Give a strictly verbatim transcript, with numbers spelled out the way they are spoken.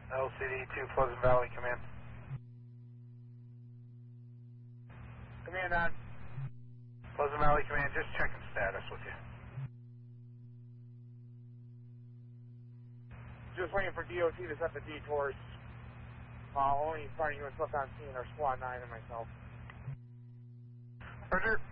L C D two Pleasant Valley, command. Command on. Pleasant Valley, command, just checking status with you. Just waiting for D O T to set the detours. Uh, only starting with left on scene are Squad nine and myself. Roger.